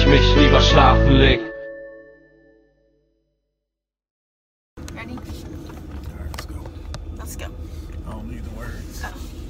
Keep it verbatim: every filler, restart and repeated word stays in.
mich lieber schlafen leg. Ready? Alright, let's go. Let's go. I don't need the words. Oh.